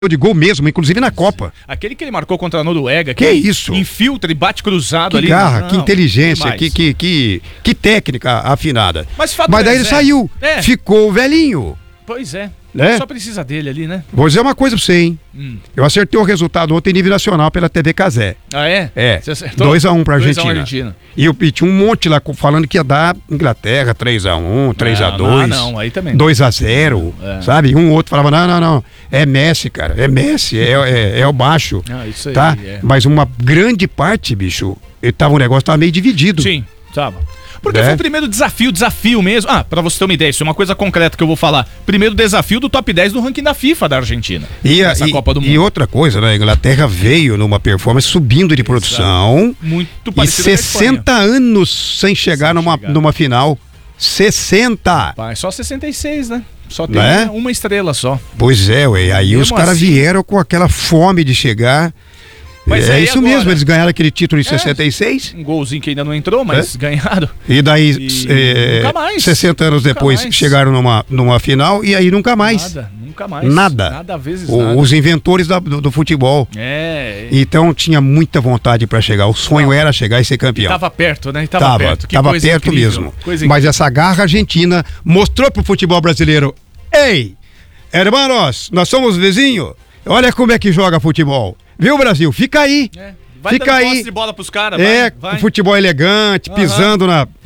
de gol mesmo, inclusive na Copa. Aquele que ele marcou contra a Noruega, que isso? Infiltra e bate cruzado que ali. Garra, que inteligência, que técnica afinada. Mas daí ele saiu, ficou velhinho. Pois é. Né? Só precisa dele ali, né? Vou dizer uma coisa pra você, hein? Eu acertei o resultado ontem em nível nacional pela TV Cazé. Ah, é? É. 2-1 pra Argentina. E tinha um monte lá falando que ia dar Inglaterra 3-1, 3-2. Não, aí também. 2-0, sabe? Um outro falava, não. É Messi, cara. É Messi, é o baixo. Isso aí, tá? Mas uma grande parte, bicho, o negócio tava meio dividido. Sim, tava. Porque foi o primeiro desafio mesmo. Pra você ter uma ideia, isso é uma coisa concreta que eu vou falar. Primeiro desafio do top 10 do ranking da FIFA da Argentina. Nessa Copa do Mundo. E outra coisa, né? A Inglaterra veio numa performance subindo de produção. Muito parecido e 60 anos sem chegar numa final. 60! Só 66, né? Só tem uma estrela só. Pois é, ué. Aí os caras vieram com aquela fome de chegar. Mas é isso agora, mesmo, eles ganharam aquele título em 66. Um golzinho que ainda não entrou, mas ganharam. E daí, nunca mais. 60 anos depois, chegaram numa final e aí nunca mais. Nunca mais. Nada. Vezes nada. Os inventores do futebol. Então tinha muita vontade para chegar. O sonho era chegar e ser campeão. E tava perto, né? Tava perto. Tava perto mesmo. Mas essa garra argentina mostrou pro futebol brasileiro: ei, hermanos, nós somos vizinhos. Olha como é que joga futebol. Viu, Brasil? Fica aí. Fica aí. Posse de bola pros caras. Com futebol elegante, pisando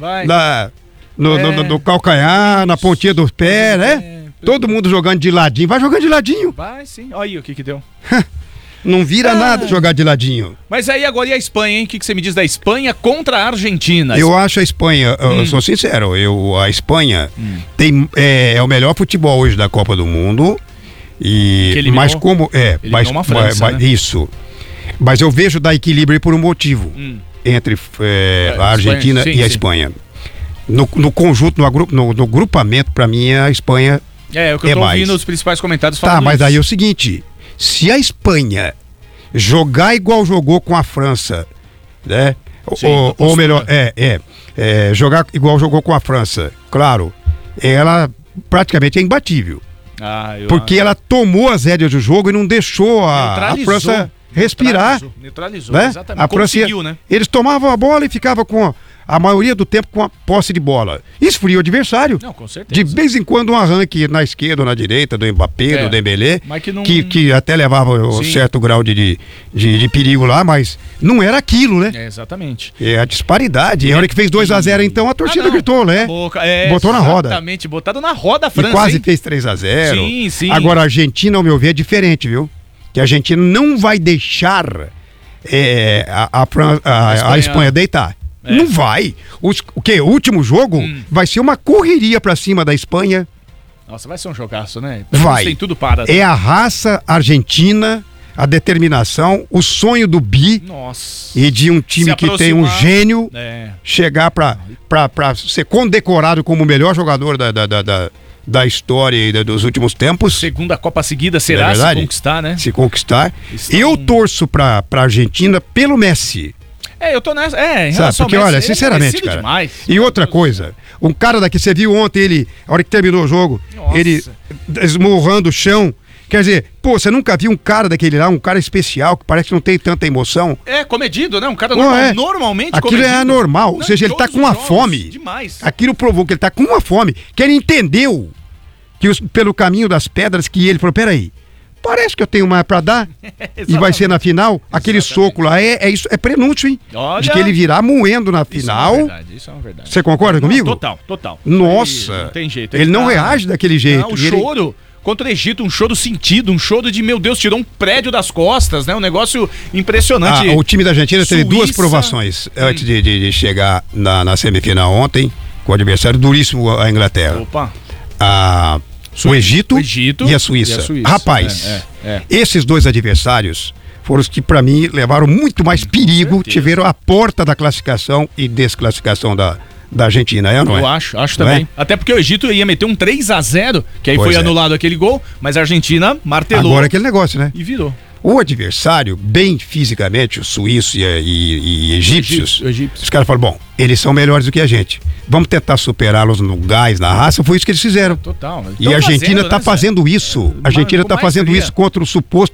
no calcanhar, na pontinha do pé, né? Todo mundo jogando de ladinho. Vai jogando de ladinho. Vai sim. Olha aí o que deu. Não vira nada jogar de ladinho. Mas aí agora e a Espanha, hein? O que você me diz da Espanha contra a Argentina? Eu acho a Espanha, eu sou sincero, a Espanha é o melhor futebol hoje da Copa do Mundo. Mas como uma França, né? Isso. Mas eu vejo dar equilíbrio por um motivo entre a Argentina e a Espanha. No conjunto, no grupamento, pra mim a Espanha o que eu tô ouvindo os principais comentários falando. Mas daí é o seguinte: se a Espanha jogar igual jogou com a França, né? Ou melhor, jogar igual jogou com a França, claro, ela praticamente é imbatível. Porque ela tomou as rédeas do jogo e não deixou a França respirar. Neutralizou, né? Exatamente. A França, conseguiu, né? Eles tomavam a bola e ficavam com a maioria do tempo com a posse de bola. Esfria o adversário. Não, com certeza. De vez em quando um arranque na esquerda ou na direita do Mbappé, do Dembélé, que até levava um certo grau de perigo lá, mas não era aquilo, né? Exatamente. É a disparidade. A hora que fez 2-0, então, a torcida gritou, né? Botou na roda. Exatamente, botado na roda a França. E quase fez 3-0. Sim. Agora a Argentina, ao meu ver, é diferente, viu? Que a Argentina não vai deixar a Espanha deitar. Não vai. O último jogo vai ser uma correria pra cima da Espanha. Nossa, vai ser um jogaço, né? Vai. Tem tudo para. É a raça argentina, a determinação, o sonho do Nossa. E de um time que tem um gênio chegar pra ser condecorado como o melhor jogador da história e dos últimos tempos. Segunda Copa seguida será se conquistar, né? Se conquistar. Eu torço pra Argentina pelo Messi. Eu tô nessa. Sabe, porque olha, sinceramente, cara. Demais. E outra coisa, um cara daqui, você viu ontem a hora que terminou o jogo, ele esmurrando o chão. Quer dizer, você nunca viu um cara daquele lá, um cara especial, que parece que não tem tanta emoção? Comedido, né? Um cara normalmente aquilo comedido. É anormal, ou seja, ele tá com uma fome. Demais. Aquilo provou que ele tá com uma fome, que ele entendeu que pelo caminho das pedras que ele falou, peraí, parece que eu tenho mais pra dar e vai ser na final. Aquele soco lá isso, é prenúncio, hein? Olha, de que ele virá moendo na final. Isso é uma verdade. Você concorda comigo? Total. Nossa, não tem jeito. Ele não reage daquele jeito. Não, o choro contra o Egito, um choro sentido, um choro de, meu Deus, tirou um prédio das costas, né? Um negócio impressionante. O time da Argentina teve duas provações antes de chegar na semifinal ontem, com o adversário duríssimo, a Inglaterra. O Egito e a Suíça. Rapaz, esses dois adversários foram os que, pra mim, levaram muito mais perigo, tiveram a porta da classificação e desclassificação da Argentina, não é? Eu acho também. Até porque o Egito ia meter um 3-0, que aí foi anulado aquele gol, mas a Argentina martelou. Agora aquele negócio, né? E virou. O adversário, bem fisicamente, os suíços e egípcios, os caras falam, bom, eles são melhores do que a gente. Vamos tentar superá-los no gás, na raça. Foi isso que eles fizeram. Total. E a Argentina está fazendo isso. A Argentina está fazendo isso contra o suposto